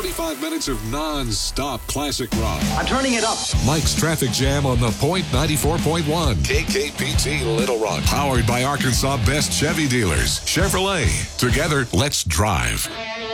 45 minutes of non-stop classic rock. I'm turning it up. Mike's Traffic Jam on the Point 94.1. KKPT Little Rock. Powered by Arkansas' best Chevy dealers. Chevrolet. Together, let's drive.